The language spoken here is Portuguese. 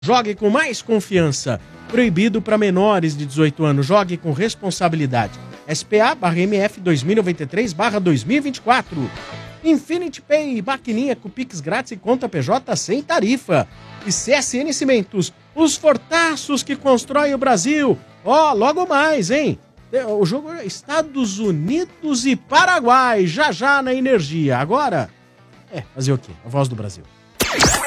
Jogue com mais confiança. Proibido para menores de 18 anos. Jogue com responsabilidade. SPA/MF 2093/2024. Infinity Pay, maquininha com Pix grátis e conta PJ sem tarifa. E CSN Cimentos, os fortaços que constroem o Brasil. Logo mais, hein? O jogo é Estados Unidos e Paraguai, já na energia. Agora, fazer o quê? A voz do Brasil.